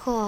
ko.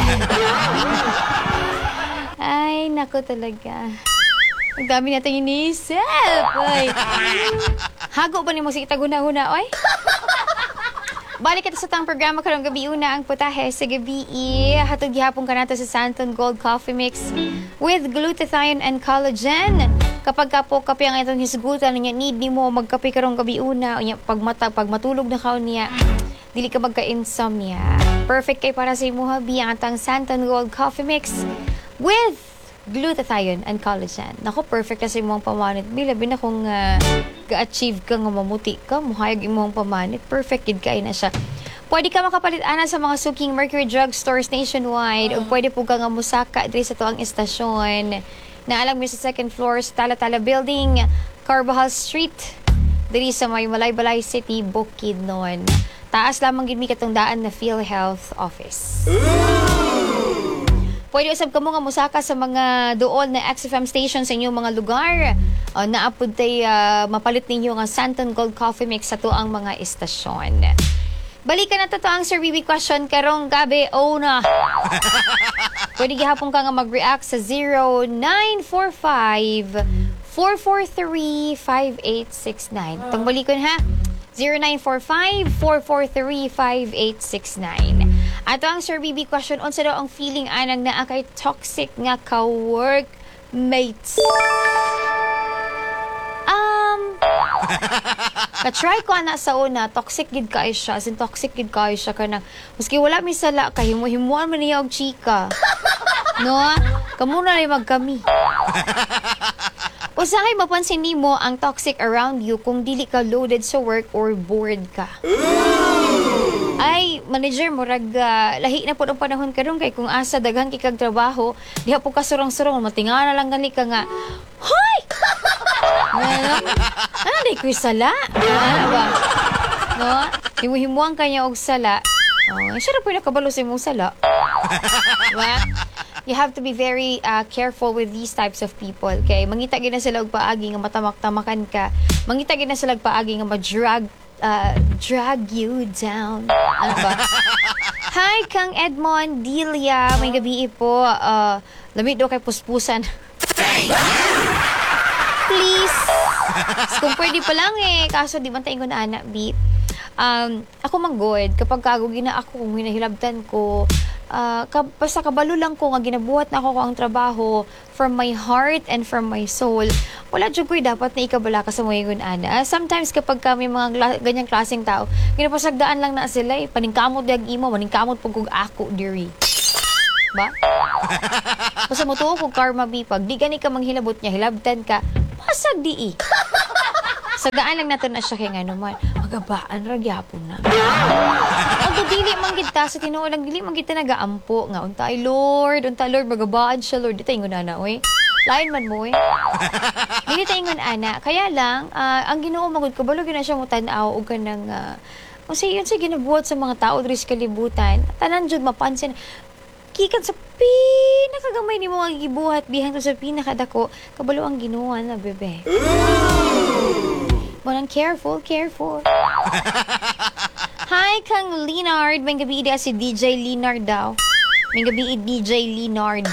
Ay, nako talaga. Ang dami natin iniisip. Ay. Hago ba ni mo sige taguna-huna, oy? Balik kita sa tang programa karong gabi una ang putahe sa gabi. Hatod gihapon ka nato sa Santon Gold Coffee Mix with glutathione and collagen. Kapag kapo kape ang itong hisgutan niya, need ni mo magkape karong gabi una. Pag matulog na ka niya, dili ka magka-insomnia. Perfect kay para sa imo habi ang atang Santon Gold Coffee Mix with glutathione and collagen. Nako, perfect kasi imong pamanit. Bilabi na kung ga-achieve ka nga mamuti ka, muhayag imong pamanit. Perfect yun kayo na siya. Pwede ka makapalit ana sa mga suking Mercury Drug Stores nationwide o pwede po ka nga musaka diri sa tuang istasyon. Naalang mo sa second floor sa Talatala Building, Carbajal Street, diri sa may Malaybalay City, Bukidnon. Taas lamang gid mi katong daan na PhilHealth Office. Pwede usab kamo nga musaka sa mga duol na XFM station sa inyong mga lugar. Naapod tay mapalit ninyo nga Santon Gold Coffee Mix sa tuang mga istasyon. Balikan na to ang Sir Bibi question karong gabi. Na. Pwede gihapon ka nga mag-react sa 0945-443-5869. Itong balikon ha. 0945-443-5869. Ato ang Sir Bibi question, unsa daw ang feeling anang naa kay toxic nga ka-workmates? Ka-try ko ana sa una, toxic gid kay siya. As in, toxic gid kay siya kanang maski wala mi sala kay himuan man niya og chika. No? Kamo na rin magkami. Usahay mapansin nimo ang toxic around you kung dili ka loaded sa work or bored ka. Ay, manager mo lahi na po ang panahon karon kay kung asa daghang kikag trabaho, diha po ka surong-surong matingala lang gali ka nga. Hoy! Ano di ko sala? Ano ba? No? Himuhimuang kanya og sala. Siya na po yung nakabalo sa imong sala. Diba? You have to be very careful with these types of people. Okay? Mangita gina sila og paagi nga matamak-tamakan ka. Mangita gina sila og paagi nga drag you down. Ano ba? Hi, Kang Edmond Delia. May gabi po. Lamig daw kay puspusan. Please. Kung pwede pa lang kaso di man tayo na anak, beat. Ako manggod, kapag kagugi na ako, kung hinahilabtan ko, basta kabalo lang ko nga ginabuhat na ako ang trabaho from my heart and from my soul. Wala dyan ko'y dapat na ikabala ka sa mga ana. Sometimes kapag kami mga ganyang klaseng tao, ginapasagdaan lang na sila paningkamot yung imo, maningkamot pag kung ako, dearie. Ba? Basta mo tuo kung karma bipag, di gani ka manghilabot niya, hilabtan ka, pasag di Sagdaan lang natin na siya kaya nga naman. Magabaan, ragyapon na. Ang dili manggit ta sa tinuulang, dili manggit ta nagaampo. Nga, untay Lord, magabaan siya Lord. Di tayo na, oy. Lain man mo, Dili tayo ana. Kaya lang, ang Ginoo magud kabalo gyud na siya mo tan-aw og kanang yun sa ginabuhat sa mga tao diri sa kalibutan. Tanan jud mapansin. Kikan sa pinakagamay ni mo ang gibuhat bihan to sa pinakadako, kabalo ang Ginoo na bebe. Walang careful. Hi, Kang Leonard. May gabi si DJ Leonard daw. May gabi DJ Leonard.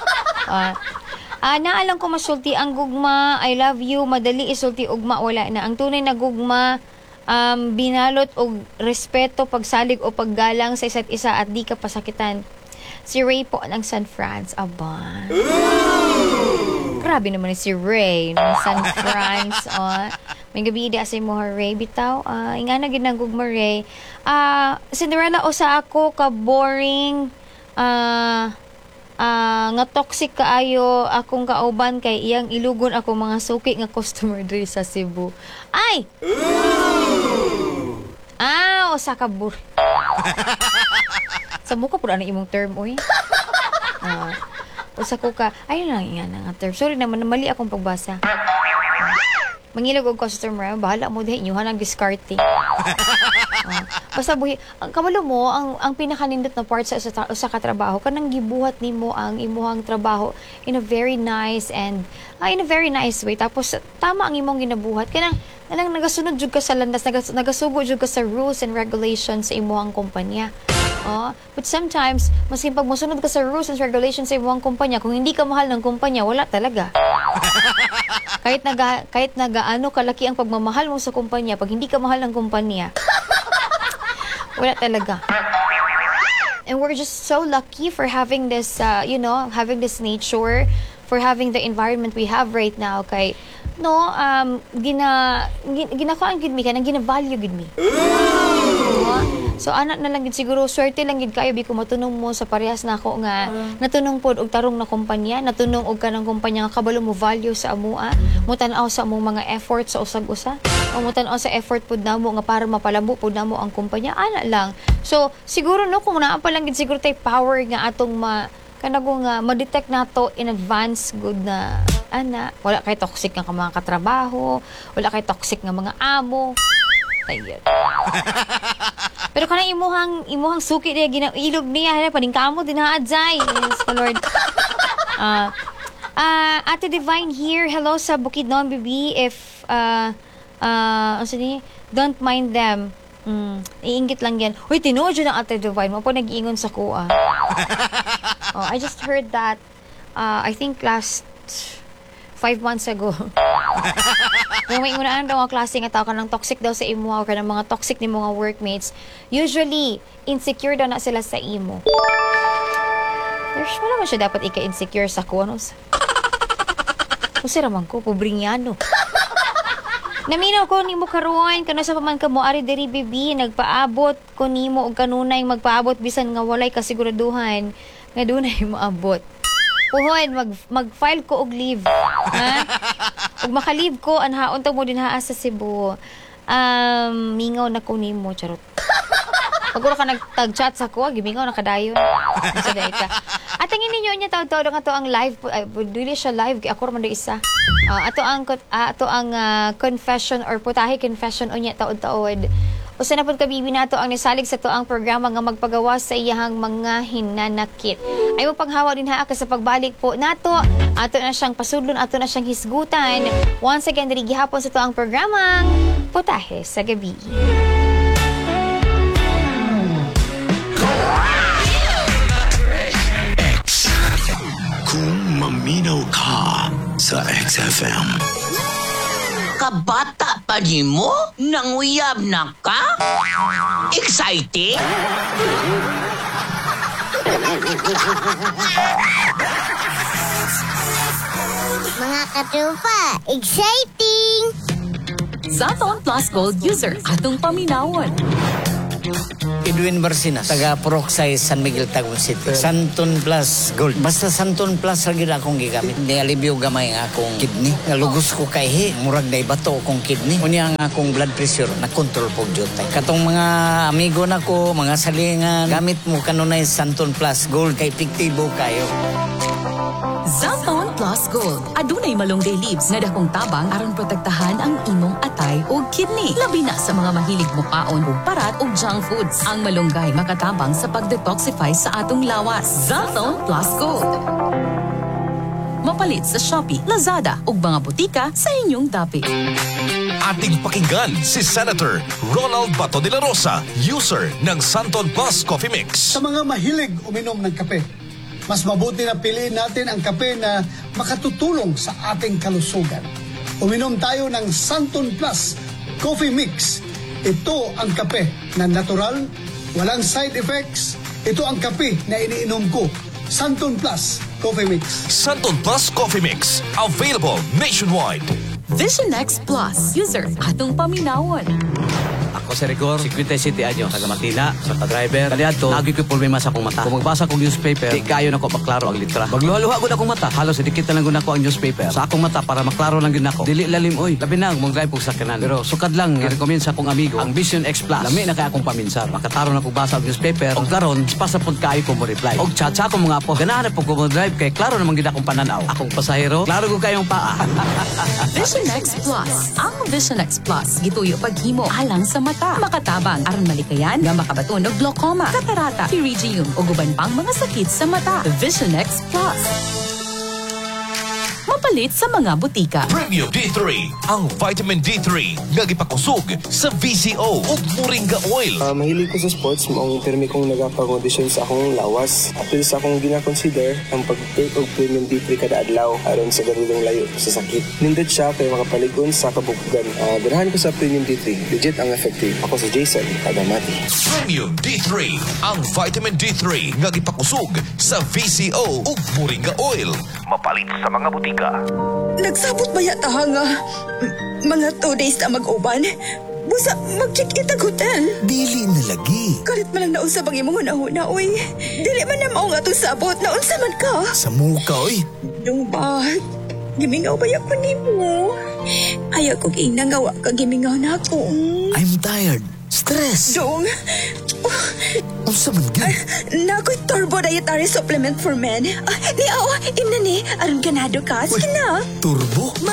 Naalang ko masulti ang gugma. I love you. Madali isulti ugma. Wala na. Ang tunay na gugma, binalot og respeto, pagsalig o paggalang sa isa't isa at di ka pasakitan. Si Ray po ng San Franz. Aba. Grabe naman si Ray ng San Franz. May gabi sa mo Ray bitaw. Ingana gid nang gugma Ray. Cinderella usa ako ka boring nga toxic kaayo akong kauban kay iyang ilugon ako mga suki nga customer diri sa Cebu. Ay! Usa ka sa mukha po na imong term, oy. Usa ko ka, ayun lang nga term. Sorry naman, mali akong pagbasa. Mangilog og customer, bahala mo diha inyuhan ang discarding. Basta buhi, ang kabalo mo ang pinakanindot na part sa usa ka trabaho kanang gibuhat nimo ang imuhang trabaho in a very nice way. Tapos tama ang imong ginabuhat kanang nagasunod jud ka sa landas, nagasugo jud ka sa rules and regulations sa imuhang kumpanya. But sometimes, maski pag musunod ka sa rules and regulations sa ibang kumpanya, kung hindi ka mahal ng kumpanya, wala talaga. kahit nagaano kalaki ang pagmamahal mo sa kumpanya, pag hindi ka mahal ng kumpanya, wala talaga. And we're just so lucky for having this, having this nature, for having the environment we have right now. Kay, ginakuan gid mi, kanang gina-value gid mi. So anak na lang gid siguro, swerte lang gid kayo, ko matunong mo sa parehas na ako nga, natunong pod og tarong na kumpanya, natunong og kanang kumpanya nga kabalo mo value sa amua, mo tan-aw sa among mga effort sa usag-usa, o mo tan-aw sa effort pod namo nga para mapalabo pod namo ang kumpanya, ana lang. So siguro kung naa pa lang gid siguro tay power nga atong ma-detect nato in advance good na wala kay toxic nga mga katrabaho, wala kay toxic nga mga amo. Ayun. Pero kanang imuhang suki niya ginailog niya paningkamo din haadzay. Yes, Lord. Ate Divine here. Hello sa Bukidnon, baby. If don't mind them. Iinggit lang yan. Uy, tinuod yun ang Ate Divine mo po nag-iingon sa kuha. I just heard that I think last 5 months ago. Kung may ingunaan daw ang klase nga tao ka ng toxic daw sa imo o ka ng mga toxic ni mga workmates, usually, insecure daw na sila sa imo. There's wala man siya dapat ika-insecure sa kuha. Kasi raman ko, pobrinyano. Naminaw ko nimo karon kana sa paman ka mo ari diri bibi nagpaabot ko nimo og kanunay magpaabot bisan nga walay kasiguraduhan nga dunay moabot. Puhon mag-file ko og leave. Ha? Ug maka-leave ko anhaon tag mo dinhaa sa Cebu. Mingaw na ko nimo charot. Paguro ka nagtag-chat sa ko, gimingaw na kadayon. Sa day ka. At ang ninyo niya taw-taw nga to ang live, dili siya live kay ako man do isa. Ato ang confession or putahe confession unya taod-taod. Usa na pud kabibi nato ang nisalig sa to ang programa nga magpagawas sa iyahang mga hinanakit. Ay mo panghawa din haa ka sa pagbalik po nato. Ato na siyang pasudlon, ato na siyang hisgutan. Once again diri gihapon sa to ang programang Putahe sa Gabi. Kung maminaw ka sa XFM. Kabata pa di mo? Nanguyab na ka? Exciting? Mga katupa, exciting! Zaton Plus Gold user, atong paminawon. Edwin Barcinas, taga Poroxay, San Miguel, Tagum City. Santon Plus Gold. Basta Santon Plus lagi na akong gigamit. Nialibyo gamay ang akong kidney. Nalugos ko kay murag na ibato akong kidney. Unya ang akong blood pressure na control po jotay. Katong mga amigo na ko, mga salingan, gamit mo kanunay Santon Plus Gold kay piktibo kayo. Zaton Plus Gold. Adunay malunggay leaves nga dakong tabang aron protektahan ang imong atay o kidney. Labi na sa mga mahilig mukaon og parat o junk foods. Ang malunggay makatabang sa pagdetoxify sa atong lawas. Zaton Plus Gold. Mapalit sa Shopee, Lazada ug mga butika sa inyong dapit. Ating pakinggan si Senator Ronald Bato de la Rosa, user ng Santon Plus Coffee Mix. Sa mga mahilig uminom ng kape, mas mabuti na piliin natin ang kape na makatutulong sa ating kalusugan. Uminom tayo ng Santon Plus Coffee Mix. Ito ang kape na natural, walang side effects. Ito ang kape na iniinom ko. Santon Plus Coffee Mix. Santon Plus Coffee Mix, available nationwide. Vision X Plus user, atong paminawon. Ako si Rigor, 57 anyo, taga Matila, sa driver. Kaliadto, lagi ko'y problema sa akong mata. Kung magbasa kong newspaper, di kayo na ko maklaro ang litra. Magluha-luha ko na akong mata, halos idikit na lang ko na ako ang newspaper. Sa akong mata, para maklaro lang yun ako. Dili lalim, oy. Labi na, mong drive kong sakyanan. Pero sukad lang, i-recommend sa akong amigo, ang Vision X Plus. Lami na kaya akong paminsar. Makataro na kong basa ang newspaper. Og karon, pasapod kayo ko mo reply. Og chat-chat ko mga po. Ganahan na po ko mo drive, kay klaro namang gina akong pananaw. Akong pasahero, klaro ko kayong paa. Vision X Plus. Ang Vision X Plus, gituyo paghimo alang sa mata. Makatabang, aron malikayan, nga makabaton og glaucoma, katarata, pterygium, o guban pang mga sakit sa mata. Vision X Plus. mapalit sa mga butika. Premium D3, ang vitamin D3 nga gipakusog sa VCO ug Moringa Oil. Mahilig ko sa sports, maong pirmi kong nagapag-audition sa akong lawas. Apil sa akong gina-consider ang pag-take og Premium D3 kada adlaw aron sa garudong layo sa sakit. Nindot siya kay makapaligon sa kabukugan. Ganahan ko sa Premium D3, legit ang effective. Ako si Jason Adamati. Premium D3, ang vitamin D3 nga gipakusog sa VCO ug Moringa Oil. Mapalit sa mga butika. Nagsabot ba yata nga mga 2 days na mag-uban? Busa, mag-check-in ang hotel. Dili na lagi. Kalit man lang naunsa bang imong una-una, oy. Dili man na maong atong sabot. Naunsa man ka. Sa muka, oy. Dong ba? Gimingaw ba ko nimo? Ayaw ko ginangawa ka gimingaw na ako. I'm tired. Stress. Dong. Unsa man gyud? Nakoy turbo dietary supplement for men. Ni imna ni aron ganado ka. Sige na. Turbo?